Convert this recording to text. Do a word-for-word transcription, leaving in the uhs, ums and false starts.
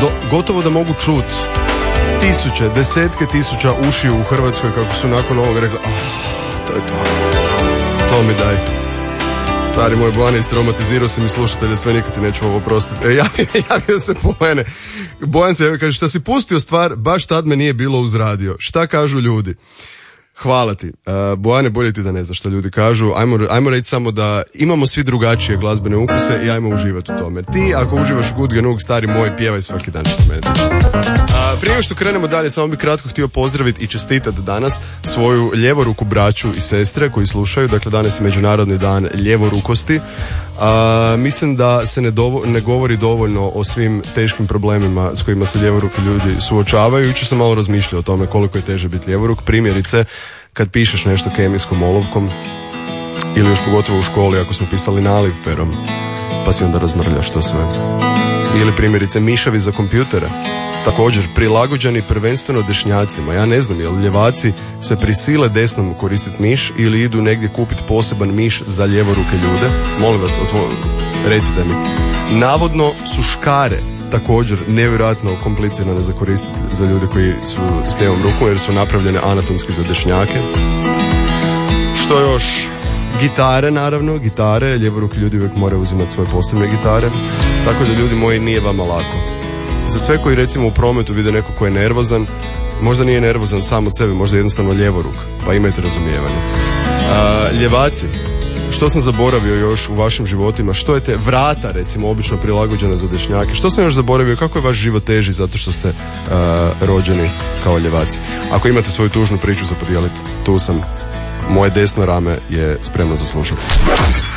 do, gotovo da mogu čut tisuće, desetke tisuća ušiju u Hrvatskoj kako su nakon ovog rekli, ah, to je to, to mi daj. Stari moj Bojane, istraumatizirao si mi slušatelje, sve nikad ti neću ovo oprostiti. E, javio, javio se po mene. Bojan se, kaže, šta si pustio stvar, baš tad me nije bilo uz radio. Šta kažu ljudi? Hvala ti. Uh, Bojane, bolje ti da ne znaš što ljudi kažu. Ajmo, ajmo reći samo da imamo svi drugačije glazbene ukuse i ajmo uživati u tome. Ti, ako uživaš u Good Genug, stari moj, pjevaj svaki dan što smeti. Uh, prije što krenemo dalje, samo bih kratko htio pozdraviti i čestitati danas svoju ljevoruku braću i sestre koji slušaju. Dakle, danas je Međunarodni dan ljevorukosti. Uh, mislim da se ne, dovo, ne govori dovoljno o svim teškim problemima s kojima se ljevoruki ljudi suočavaju. Jučer sam malo razmišljao o tome koliko je teže biti ljevoruk. Primjerice, kad pišeš nešto kemijskom olovkom ili još pogotovo u školi ako smo pisali naliv perom pa si onda razmrljaš to sve. Ili primjerice miševi za kompjutere, također prilagođeni prvenstveno dešnjacima. Ja ne znam, jel ljevaci se prisile desnom koristiti miš ili idu negdje kupiti poseban miš za ljevoruke ljude. Molim vas, otvo, recite mi. Navodno su škare također nevjerojatno komplicirane za koristiti za ljude koji su s lijevom rukom jer su napravljene anatomski za dešnjake. Što još? Gitare, naravno, gitare, ljevoruki ljudi uvijek moraju uzimati svoje posebne gitare, tako da ljudi moji nije vama lako. Za sve koji recimo u prometu vide neko ko je nervozan, možda nije nervozan sam od sebe, možda jednostavno ljevoruk, pa imajte razumijevanje. A, ljevaci, što sam zaboravio još u vašim životima, što je te vrata recimo obično prilagođena za dešnjake, što sam još zaboravio, kako je vaš život teži zato što ste uh, rođeni kao ljevaci. Ako imate svoju tužnu priču za podijeliti, tu sam, moje desno rame je spremno za slušati.